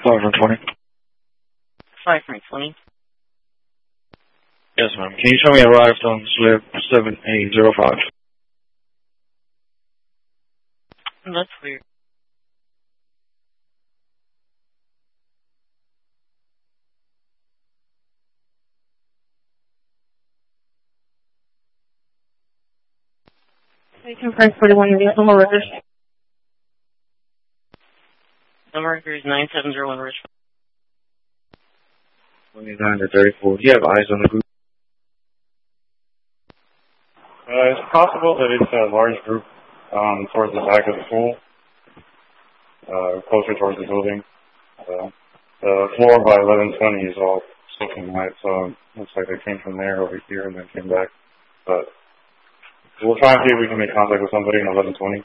520. 520. Yes, ma'am. Can you show me a ride on Swift 7805? That's weird. Frank 41, number records. Number record is 9701 Richmond. 29 to 34. Do you have eyes on the group? It's possible that it's a large group towards the back of the pool, closer towards the building. The floor by 1120 is all soaking wet, so it looks like they came from there over here and then came back. But we'll try and see if we can make contact with somebody in 1120.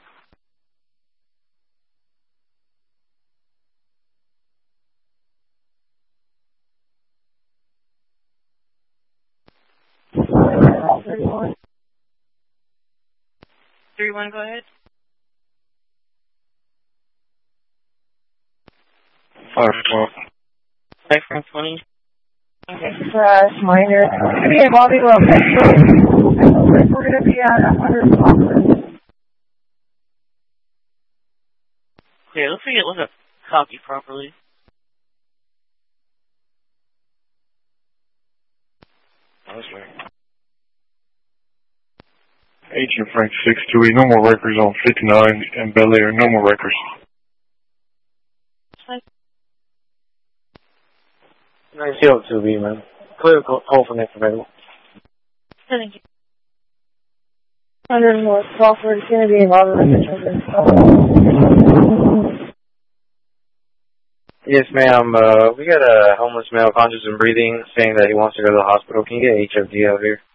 Three one, go ahead. 512. 520. Okay, crash, minor. Yeah, Bobby, well, we're going to be at 100 o'clock. Okay, looks like it wasn't copied properly. That's right. Agent Frank 628. No more records on 59 and Bel Air. No more records. 902B, man. Clear call for next available. Thank you. 100 North Crawford, Kennedy, and Robert. Yes, ma'am. We got a homeless male conscious and breathing saying that he wants to go to the hospital. Can you get HFD out here?